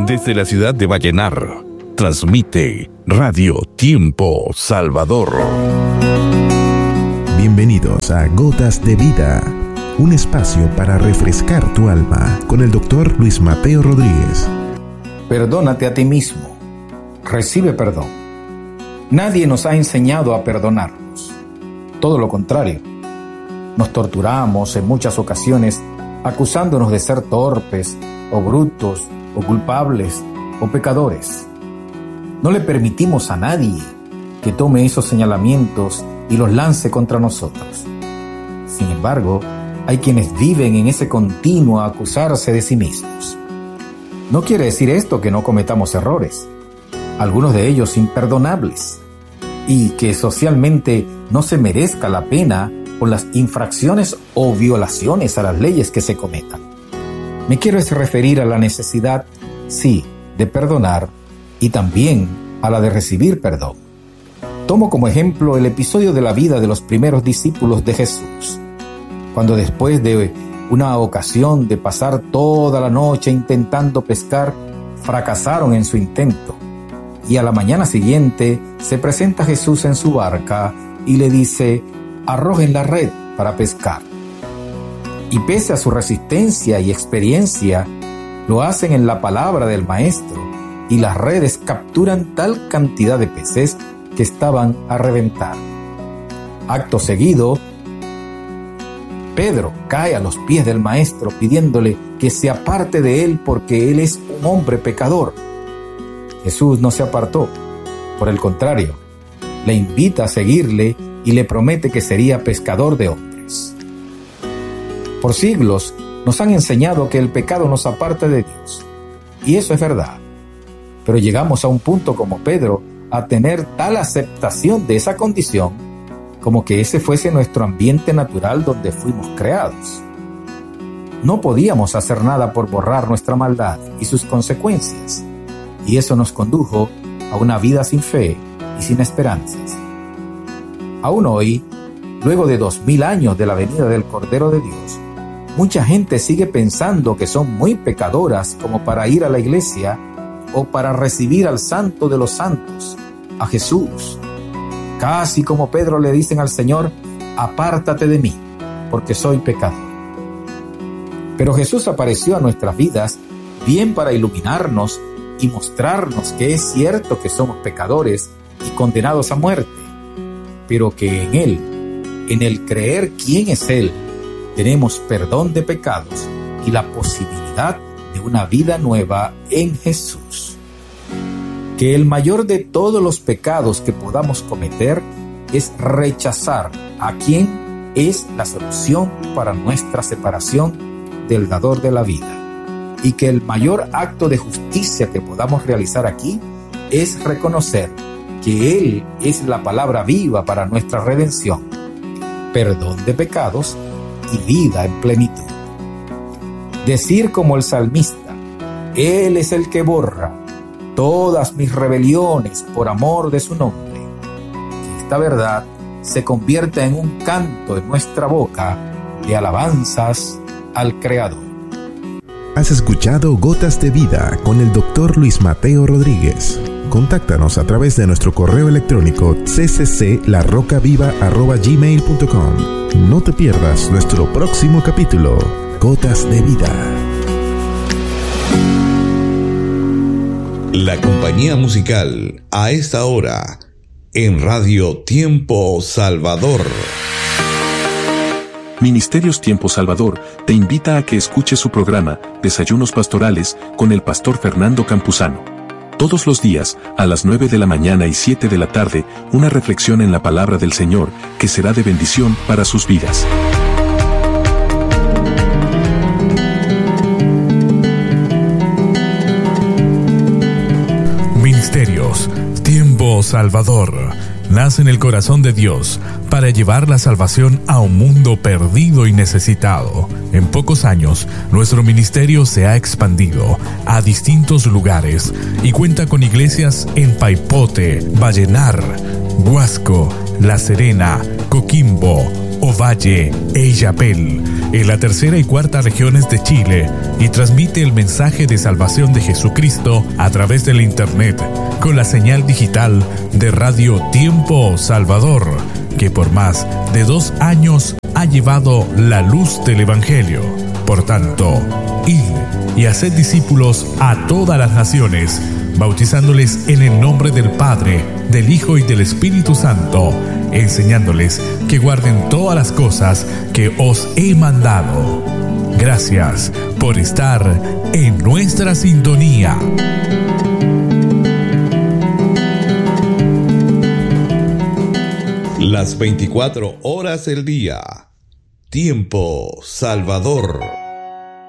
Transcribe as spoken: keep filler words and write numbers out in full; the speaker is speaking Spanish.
Desde la ciudad de Vallenar, transmite Radio Tiempo Salvador. Bienvenidos a Gotas de Vida, un espacio para refrescar tu alma con el doctor Luis Mateo Rodríguez. Perdónate a ti mismo. Recibe perdón. Nadie nos ha enseñado a perdonarnos. Todo lo contrario. Nos torturamos en muchas ocasiones acusándonos de ser torpes o brutos o culpables o pecadores. No le permitimos a nadie que tome esos señalamientos y los lance contra nosotros. Sin embargo, hay quienes viven en ese continuo acusarse de sí mismos. No quiere decir esto que no cometamos errores, algunos de ellos imperdonables, y que socialmente no se merezca la pena por las infracciones o violaciones a las leyes que se cometan. Me quiero es referir a la necesidad, sí, de perdonar y también a la de recibir perdón. Tomo como ejemplo el episodio de la vida de los primeros discípulos de Jesús, cuando después de una ocasión de pasar toda la noche intentando pescar, fracasaron en su intento, y a la mañana siguiente se presenta Jesús en su barca y le dice: arrojen la red para pescar. Y pese a su resistencia y experiencia, lo hacen en la palabra del maestro, y las redes capturan tal cantidad de peces que estaban a reventar. Acto seguido, Pedro cae a los pies del maestro pidiéndole que se aparte de él porque él es un hombre pecador. Jesús no se apartó, por el contrario, le invita a seguirle y le promete que sería pescador de hombres. Por siglos nos han enseñado que el pecado nos aparta de Dios, y eso es verdad. Pero llegamos a un punto como Pedro a tener tal aceptación de esa condición como que ese fuese nuestro ambiente natural donde fuimos creados. No podíamos hacer nada por borrar nuestra maldad y sus consecuencias, y eso nos condujo a una vida sin fe y sin esperanzas. Aún hoy, luego de dos mil años de la venida del Cordero de Dios, mucha gente sigue pensando que son muy pecadoras como para ir a la iglesia o para recibir al Santo de los Santos, a Jesús. Casi como Pedro le dicen al Señor: apártate de mí, porque soy pecador. Pero Jesús apareció a nuestras vidas bien para iluminarnos y mostrarnos que es cierto que somos pecadores y condenados a muerte, pero que en Él, en el creer quién es Él, tenemos perdón de pecados y la posibilidad de una vida nueva en Jesús. Que el mayor de todos los pecados que podamos cometer es rechazar a quien es la solución para nuestra separación del dador de la vida. Y que el mayor acto de justicia que podamos realizar aquí es reconocer que Él es la palabra viva para nuestra redención, perdón de pecados y vida en plenitud. Decir como el salmista: Él es el que borra todas mis rebeliones por amor de su nombre. Que esta verdad se convierta en un canto en nuestra boca de alabanzas al Creador. Has escuchado Gotas de Vida con el doctor Luis Mateo Rodríguez. Contáctanos a través de nuestro correo electrónico c c c la roca viva arroba gmail punto com. No te pierdas nuestro próximo capítulo, Gotas de Vida. La compañía musical a esta hora en Radio Tiempo Salvador. Ministerios Tiempo Salvador te invita a que escuches su programa Desayunos Pastorales con el pastor Fernando Campuzano. Todos los días, a las nueve de la mañana y siete de la tarde, una reflexión en la palabra del Señor que será de bendición para sus vidas. Ministerios Tiempo Salvador nace en el corazón de Dios para llevar la salvación a un mundo perdido y necesitado. En pocos años, nuestro ministerio se ha expandido a distintos lugares y cuenta con iglesias en Paipote, Vallenar, Huasco, La Serena, Coquimbo, Ovalle e Illapel, en la tercera y cuarta regiones de Chile, y transmite el mensaje de salvación de Jesucristo a través del Internet, con la señal digital de Radio Tiempo Salvador, que por más de dos años ha llevado la luz del Evangelio. Por tanto, id y haced discípulos a todas las naciones, bautizándoles en el nombre del Padre, del Hijo y del Espíritu Santo, enseñándoles que guarden todas las cosas que os he mandado. Gracias por estar en nuestra sintonía. Las veinticuatro horas del día. Tiempo Salvador.